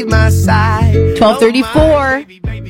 leave my side. 12:34.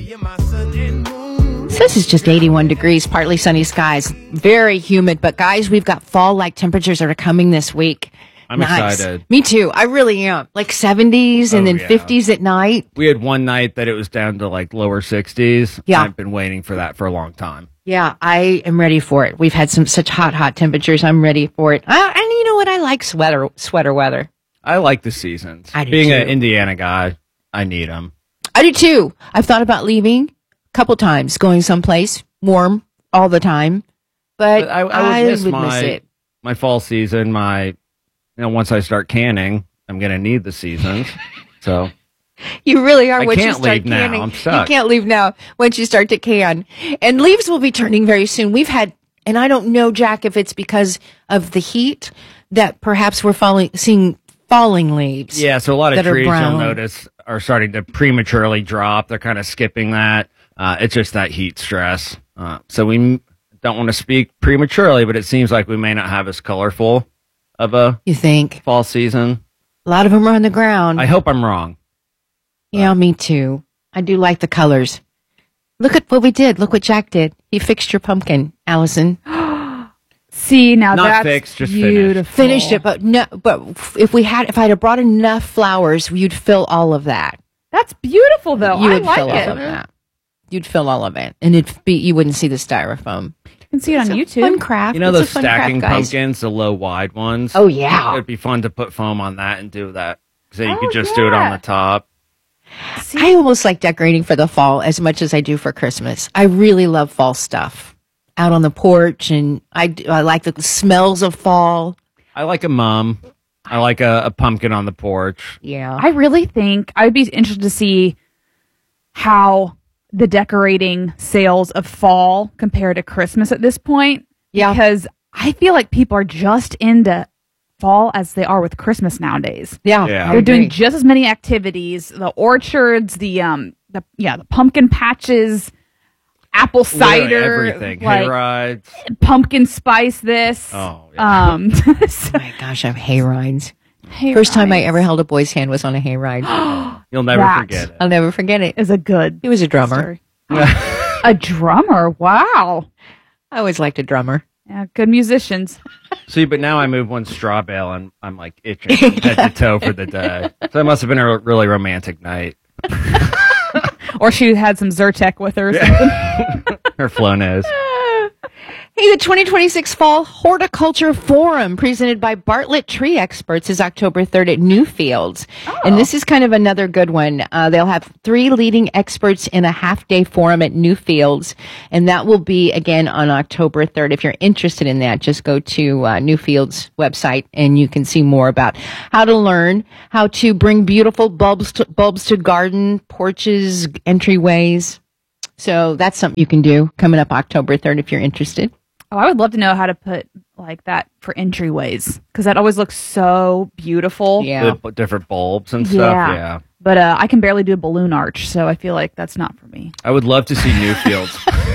This is just 81 degrees, partly sunny skies, very humid. But guys, we've got fall-like temperatures that are coming this week. I'm excited. Me too. I really am. Like 70s and then 50s at night. We had one night that it was down to like lower 60s. Yeah. I've been waiting for that for a long time. Yeah, I am ready for it. We've had such hot temperatures. I'm ready for it. And you know what? I like sweater weather. I like the seasons. I do Being too. an Indiana guy, I need them. I do too. I've thought about leaving a couple times, going someplace warm all the time. But I would miss it. my fall season. Once I start canning, I'm going to need the seasons. So You really are. I Once you can't start leave now. canning, I'm stuck. You can't leave now once you start to can. And leaves will be turning very soon. We've had, and I don't know, Jack, if it's because of the heat that perhaps we're seeing falling leaves. yeah, so a lot of that are trees brown. you'll notice are starting to prematurely drop. They're kind of skipping that. It's just that heat stress. So we don't want to speak prematurely, but it seems like we may not have as colorful of a You think? fall season. A lot of them are on the ground. I hope I'm wrong. Yeah, me too. I do like the colors. Look at what we did. Look what Jack did. He fixed your pumpkin, Allison. See, now Not that's fixed, just beautiful. Finished it, but no. But if I had brought enough flowers, you'd fill all of that. That's beautiful, though. You I would like fill all of it. that. You'd fill all of it, and you wouldn't see the styrofoam. You can see it on YouTube. Fun craft. You know It's a those fun stacking craft, guys. pumpkins, the low wide ones? Oh yeah. It'd be fun to put foam on that and do that. So you Oh, could just do it on yeah. the top. I almost like decorating for the fall as much as I do for Christmas. I really love fall stuff. Out on the porch, and I like the smells of fall. I like a mum. I like a pumpkin on the porch. Yeah. I really think I would be interested to see how the decorating sales of fall compare to Christmas at this point. Yeah. Because I feel like people are just into fall as they are with Christmas nowadays. Yeah. Yeah. They're doing just as many activities. The orchards, the pumpkin patches, apple cider, Literally everything. like, Hayrides. pumpkin spice this. Oh, yeah. Oh my gosh, I have hay rides. First time I ever held a boy's hand was on a hay ride. You'll never that. forget it. I'll never forget it. is a good He was a drummer. story. A drummer. Wow. I always liked a drummer. Yeah, good musicians. See, but now I move one straw bale and I'm like itching from head to toe for the day. So it must have been a really romantic night. Or she had some Zyrtec with her or something. Her Flonase. Hey, the 2026 Fall Horticulture Forum presented by Bartlett Tree Experts is October 3rd at Newfields. And this is kind of another good one. They'll have 3 leading experts in a half-day forum at Newfields. And that will be, again, on October 3rd. If you're interested in that, just go to Newfields' website and you can see more about how to learn how to bring beautiful bulbs to garden, porches, entryways. So that's something you can do coming up October 3rd if you're interested. Oh, I would love to know how to put like that for entryways because that always looks so beautiful. Yeah. The different bulbs and stuff. Yeah. But I can barely do a balloon arch, so I feel like that's not for me. I would love to see Newfields.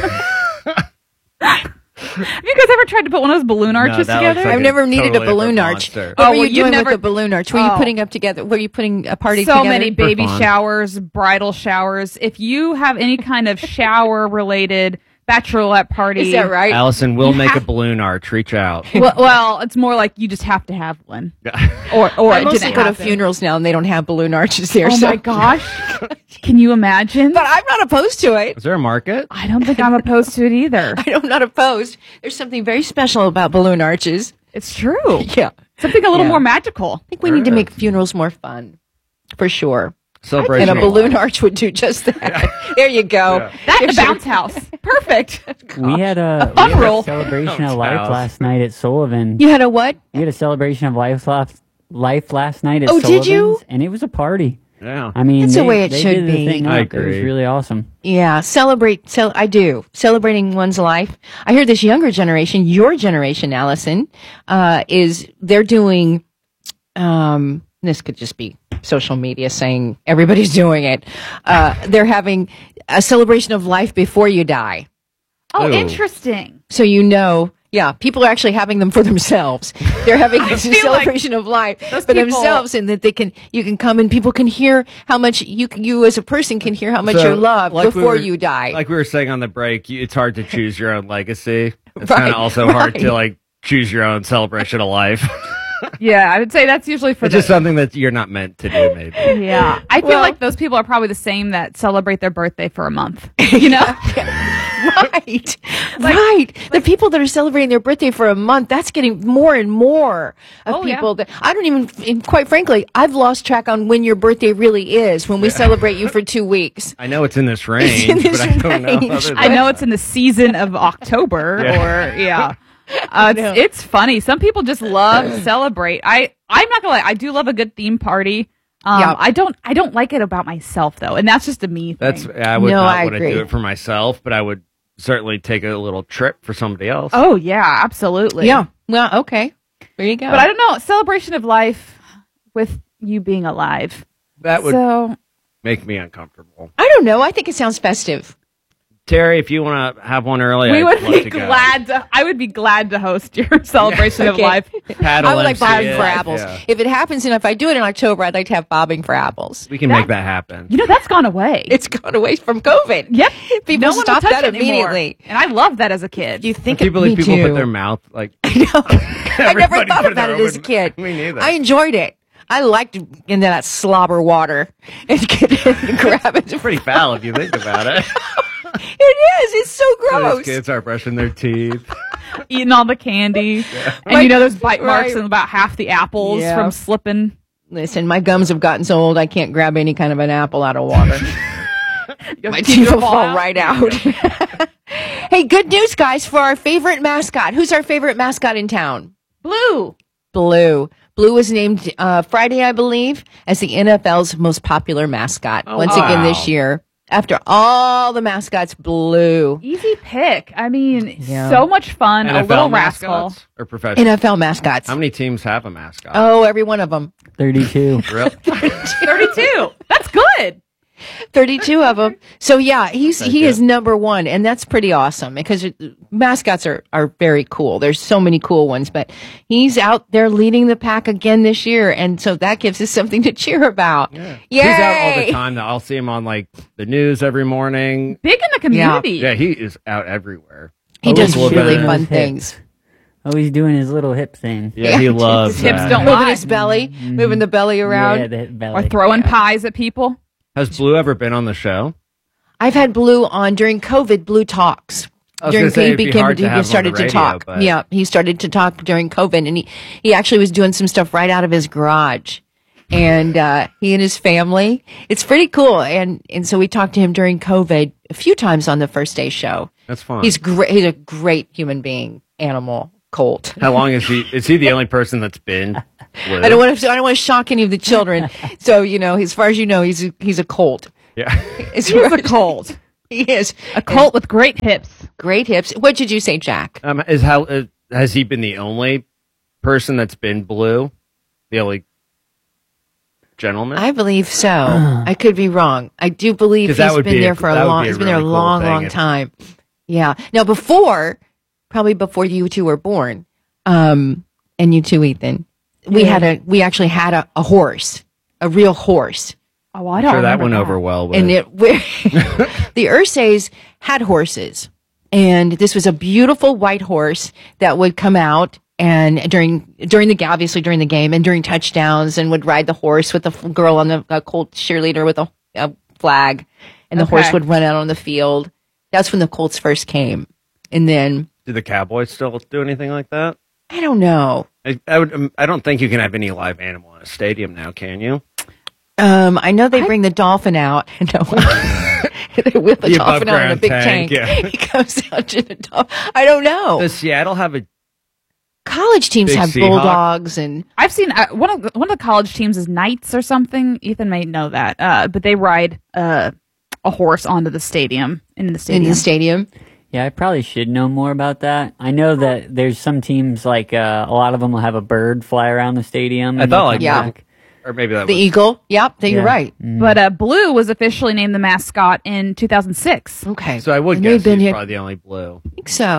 Have you guys ever tried to put one of those balloon arches that together? looks like I've never needed totally a balloon different arch. monster. What Oh, were well, you you've doing never- with the balloon arch? Were you Oh. putting up together? Were you putting a party So together? many baby fun. showers, bridal showers. If you have any kind of shower related bachelorette party, Is that right? Allison will make a have- balloon arch. Reach out. Well, it's more like you just have to have one, or I it mostly didn't go to happen. funerals now, and they don't have balloon arches there. Oh so. my gosh, can you imagine? But I'm not opposed to it. Is there a market? I don't think I'm opposed to it either. I'm not opposed. There's something very special about balloon arches. It's true. Yeah. Something a little Yeah. more magical. I think we need to make funerals more fun, for sure. Celebration. And a balloon arch would do just that. There you go. Yeah. That and a bounce house. Perfect. We had a fun roll. celebration of life House. last night at Sullivan. You had a what? We had a celebration of life last night at Oh, Sullivan's, did you? and it was a party. Yeah. I mean, That's the way it they should did the be. thing I up. It was agree. really awesome. Yeah, I do. Celebrating one's life. I hear this younger generation, your generation, Allison, they're doing, this could just be social media saying everybody's doing it. They're having a celebration of life before you die. Oh, Ooh. interesting. So Yeah, people are actually having them for themselves. They're having a feel like celebration of life those for people- themselves, and that you can come and people can hear how much you as a person can hear how much So, you're loved like we before were- you die. Like we were saying on the break, it's hard to choose your own legacy. It's Right, kind of also hard right. to like choose your own celebration of life. Yeah, I would say that's usually for It's just something that you're not meant to do, maybe. Yeah, I feel Well- like those people are probably the same that celebrate their birthday for a month. You know, Right. Right. The people that are celebrating their birthday for a month, that's getting more and more of Oh, yeah. people that I don't even, quite frankly, I've lost track on when your birthday really is when we celebrate you for 2 weeks. I know it's in this range, in this but I don't know. range. other than I know that. it's in the season of October, or it's funny. Some people just love to celebrate. I'm not gonna lie, I do love a good theme party. Yeah. I don't like it about myself though, and that's just a me thing. I would No, not I want to agree. do it for myself, but I would certainly take a little trip for somebody else. Oh yeah, absolutely. Yeah. Well, okay. There you go. But I don't know, celebration of life with you being alive. That would So make me uncomfortable. I don't know. I think it sounds festive. Terry, if you want to have one early, we I'd would love be to go. glad to. I would be glad to host your celebration of Okay. life. Paddle I would like MC bobbing it. for apples. Yeah. If it happens, and if I do it in October, I'd like to have bobbing for apples. We can make that happen. You know that's gone away. It's gone away from COVID. Yep. People no one will stopped touch that it anymore. immediately. And I loved that as a kid. You think People, me people too. put their mouth like. I never Everybody thought put about their it as a own- kid. Me neither. I enjoyed it. I liked into that slobber water and get it and grab it. It's pretty foul if you think about it. It is. It's so Those gross. kids are brushing their teeth. Eating all the candy. And My- you know there's bite marks right. in about half the apples Yeah. from slipping. Listen, my gums have gotten so old I can't grab any kind of an apple out of water. My teeth teeth will fall fall out. right out. Hey, good news, guys, for our favorite mascot. Who's our favorite mascot in town? Blue. Blue. Blue was named Friday, I believe, as the NFL's most popular mascot once again wow. this year. After all the mascots, Blue. Easy pick. I mean, Yeah. so much fun. NFL a little rascal. mascots or professional? NFL mascots. How many teams have a mascot? Oh, every one of them. 32. Really? 32. That's good. 32 of them. So yeah, he is number one, and that's pretty awesome because mascots are very cool. There's so many cool ones, but he's out there leading the pack again this year, and so that gives us something to cheer about. Yeah. Yay! He's out all the time. Now. I'll see him on like the news every morning. Big in the community. Yeah, he is out everywhere. He does Always really moving fun his things. hips. Oh, he's doing his little hip thing. Yeah, he loves His hips that. don't Moving lie. his belly, moving the belly around. Yeah, the belly. Or throwing pies at people. Has Blue ever been on the show? I've had Blue on during COVID. Blue talks. I was During gonna say, it'd be hard to have him on started the to radio, talk. but- Yeah, he started to talk during COVID, and he actually was doing some stuff right out of his garage. And he and his family, it's pretty cool. And so we talked to him during COVID a few times on the First Day show. That's fun. He's great. He's a great human being, animal, Colt. How long is he? Is he the only person that's been Blue? I don't want to shock any of the children. So as far as you know, he's a Colt. Yeah. He's a colt. He is A colt with great hips. great hips. What did you say, Jack? Has he been the only person that's been Blue? The only gentleman? I believe so. I could be wrong. I do believe 'Cause he's that would been be there for a that would long. be a He's been there a really cool long, thing long if- time. Yeah. Now, probably before you two were born, and you too, Ethan, we actually had a horse, a real horse, Oh, I don't sure that remember went over well. With and the Ursays had horses, and this was a beautiful white horse that would come out. And during the game and during touchdowns, and would ride the horse with the girl on the Colt cheerleader with a flag, and the horse Okay. would run out on the field. That's when the Colts first came, and then Do the Cowboys still do anything like that? I don't know. I don't think you can have any live animal in a stadium now, can you? I know they bring the dolphin out. No, they whip the The dolphin out in a above-ground big tank, tank. yeah. He comes out to the dolphin. I don't know. Does Seattle have a? College teams Big have Seahawk? bulldogs, and I've seen one of the college teams is Knights or something. Ethan may know that, but they ride a horse onto the stadium in the in stadium. the stadium. Yeah, I probably should know more about that. I know that there's some teams, like a lot of them will have a bird fly around the stadium. I and thought they'll like come Yeah. back. or maybe that The was eagle. Yep, you're Yeah. right. But Blue was officially named the mascot in 2006. Okay. So I would And they've guess been he's here. probably the only Blue. I think so.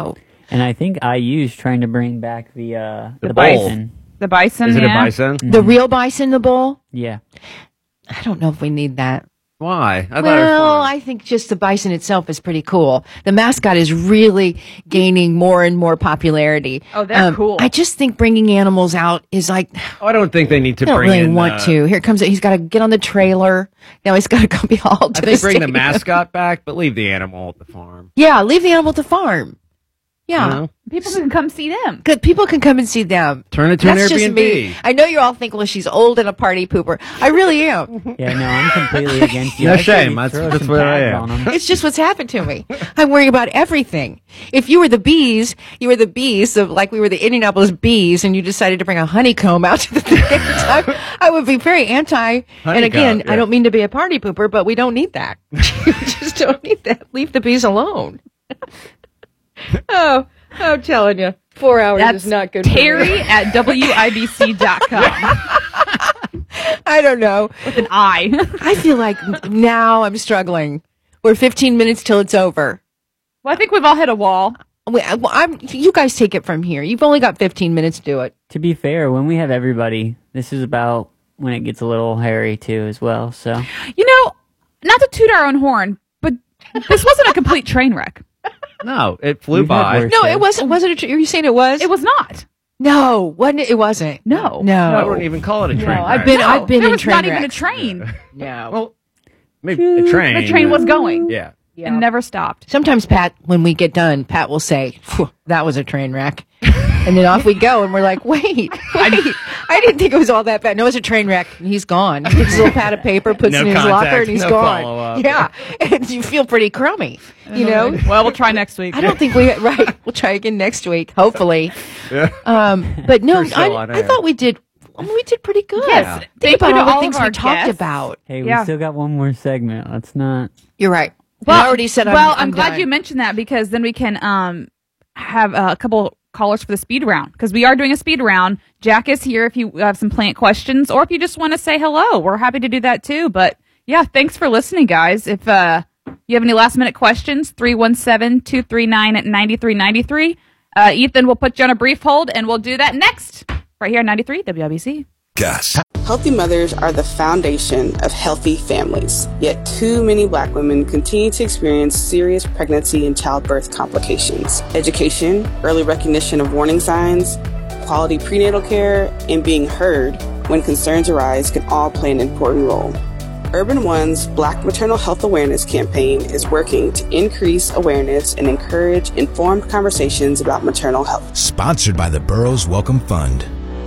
And I think IU's trying to bring back the bull. bison. The bison. Is it yeah. a bison? The real bison, the bull? Yeah. I don't know if we need that. Why? I thought it was Well, fun. I think just the bison itself is pretty cool. The mascot is really gaining more and more popularity. Oh, they're cool. I just think bringing animals out is like, I don't think they need to I don't bring really in. want to. Here comes it. He's got to get on the trailer. Now he's got to go be hauled I to think the bring the stadium. mascot back, but leave the animal at the farm. Yeah, leave the animal at the farm. Yeah. You know? People can come see them. Good. People can come and see them. Turn it to an That's just Airbnb. me. I know you all think, well, she's old and a party pooper. I really am. Yeah, no, I'm completely against you. No I say shame. we That's- throw that's some what I tags am. on 'em. It's just what's happened to me. I worry about everything. If you were the bees, of like we were the Indianapolis bees, and you decided to bring a honeycomb out to the thing, I would be very anti. And again, Honeycomb, I yeah. don't mean to be a party pooper, but we don't need that. We just don't need that. Leave the bees alone. Oh, I'm telling you, 4 hours That's is not good for me. Terry at WIBC.com I don't know. with an I. I feel like now I'm struggling. We're 15 minutes till it's over. Well, I think we've all hit a wall. You guys take it from here. You've only got 15 minutes to do it. To be fair, when we have everybody, this is about when it gets a little hairy too, as well. So You know, not to toot our own horn, but this wasn't a complete train wreck. No, it flew We've had by. worse. No, Okay. it wasn't. Wasn't it? Are you saying it was? It was not. No, wasn't it? It wasn't. No. I No. wouldn't even call it a train. I've wreck. been. No, I've been there in was train not even a wrecks. train. No. Well, maybe a train. The train was going Yeah. and never stopped. Sometimes Pat, when we get done, Pat will say, "Phew, "That was a train wreck," and then off we go, and we're like, "Wait, I didn't think it was all that bad. No, it was a train wreck." And he's gone. He takes his little pad of paper, puts No it in his contact, locker, and he's no gone. follow-up. Yeah, and you feel pretty crummy, you know. Well, we'll try next week. I don't think we right. We'll try again next week, hopefully. Yeah. But no, We're still on I air. thought we did. We did pretty good. Yes. Think Thank about you to all the all things of we our talked guests. about. Hey, Yeah. we still got one more segment. Let's not. You're right. Well, I already said. I'm glad done. you mentioned that because then we can have a couple callers for the speed round because we are doing a speed round. Jack is here if you have some plant questions or if you just want to say hello. We're happy to do that too. But yeah, thanks for listening, guys. If you have any last minute questions, 317-239-9393. Ethan will put you on a brief hold and we'll do that next right here on 93 WIBC. Gus. Healthy mothers are the foundation of healthy families, yet too many Black women continue to experience serious pregnancy and childbirth complications. Education, early recognition of warning signs, quality prenatal care, and being heard when concerns arise can all play an important role. Urban One's Black Maternal Health Awareness campaign is working to increase awareness and encourage informed conversations about maternal health. Sponsored by the Burroughs Welcome Fund.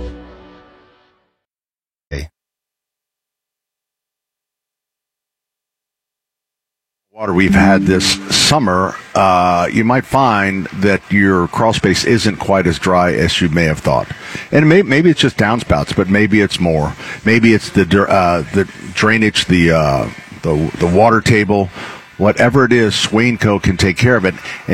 Water we've had this summer, you might find that your crawl space isn't quite as dry as you may have thought. And maybe it's just downspouts, but maybe it's more. Maybe it's the drainage, the water table, whatever it is, Swain Co. can take care of it. And